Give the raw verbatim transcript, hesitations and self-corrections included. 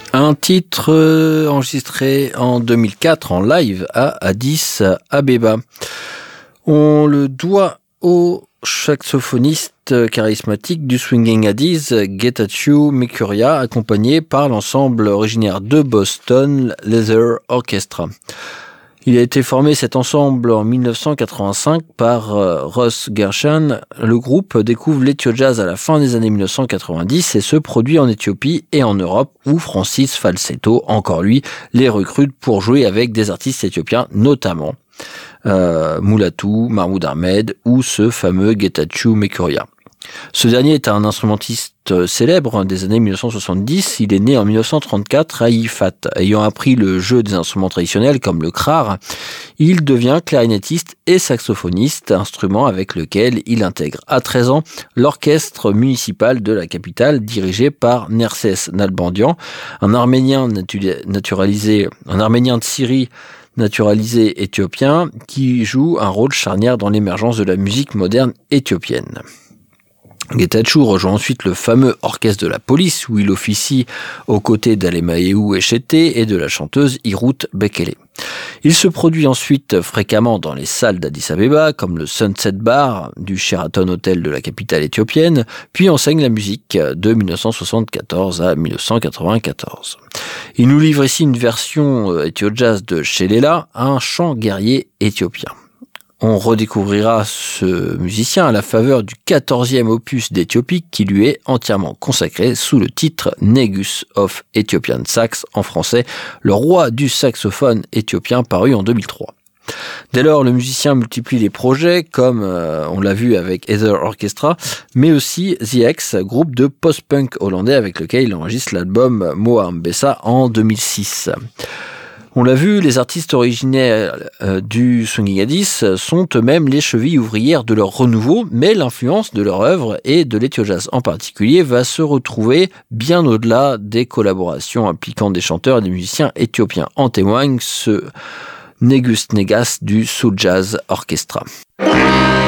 Un titre euh, enregistré en deux mille quatre en live à Addis Abeba. On le doit au saxophoniste charismatique du Swinging Addis, Getachew Mikuria, accompagné par l'ensemble originaire de Boston, Leather Orchestra. Il a été formé cet ensemble en dix-neuf cent quatre-vingt-cinq par euh, Ross Gershon. Le groupe découvre l'ethio-jazz à la fin des années dix-neuf cent quatre-vingt-dix et se produit en Éthiopie et en Europe où Francis Falsetto, encore lui, les recrute pour jouer avec des artistes éthiopiens, notamment euh, Mulatu, Mahmoud Ahmed ou ce fameux Getachew Mikuria. Ce dernier est un instrumentiste célèbre des années dix-neuf cent soixante-dix. Il est né en dix-neuf cent trente-quatre à Ifat. Ayant appris le jeu des instruments traditionnels comme le krar, il devient clarinettiste et saxophoniste, instrument avec lequel il intègre à treize ans l'orchestre municipal de la capitale dirigé par Nerses Nalbandian, un arménien natu- naturalisé, un arménien de Syrie naturalisé éthiopien qui joue un rôle charnière dans l'émergence de la musique moderne éthiopienne. Getachew rejoint ensuite le fameux orchestre de la police où il officie aux côtés d'Alemayehu Eshete et de la chanteuse Hirut Bekele. Il se produit ensuite fréquemment dans les salles d'Addis Abeba comme le Sunset Bar du Sheraton Hotel de la capitale éthiopienne, puis enseigne la musique de dix-neuf cent soixante-quatorze à dix-neuf cent quatre-vingt-quatorze. Il nous livre ici une version éthio-jazz de Shelela, un chant guerrier éthiopien. On redécouvrira ce musicien à la faveur du quatorzième opus d'Éthiopie qui lui est entièrement consacré sous le titre Negus of Ethiopian Sax, en français, le roi du saxophone éthiopien, paru en deux mille trois. Dès lors, le musicien multiplie les projets, comme euh, on l'a vu avec Leather Orchestra, mais aussi The X, groupe de post-punk hollandais avec lequel il enregistre l'album Moa Mbessa en deux mille six. On l'a vu, les artistes originaires euh, du Swinging Addis sont eux-mêmes les chevilles ouvrières de leur renouveau, mais l'influence de leur œuvre et de l'ethio-jazz en particulier va se retrouver bien au-delà des collaborations impliquant des chanteurs et des musiciens éthiopiens. En témoigne ce Negus Negas du Soul Jazz Orchestra.